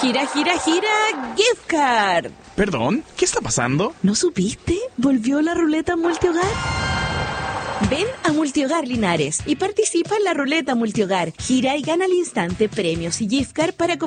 Gira, gira, gira, gift card. Perdón, ¿qué está pasando? ¿No supiste? ¿Volvió la ruleta multihogar? Ven a Multihogar Linares y participa en la ruleta multihogar. Gira y gana al instante premios y gift card para